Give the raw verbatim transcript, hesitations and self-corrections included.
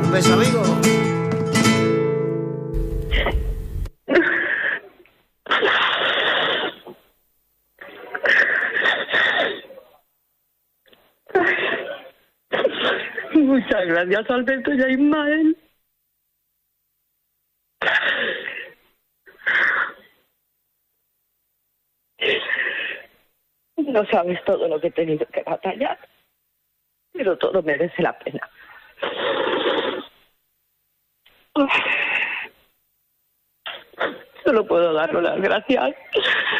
Un beso, amigo. Muchas gracias, Alberto y a Ismael. No sabes todo lo que he tenido que batallar, pero todo merece la pena. Solo puedo daros las gracias